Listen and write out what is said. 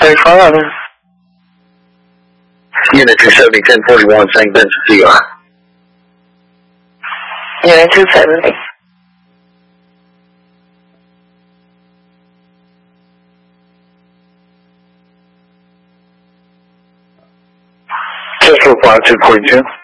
Hey, Father. Unit 270, 1041, St. Vincent, PR. Unit 270. Just reply 242.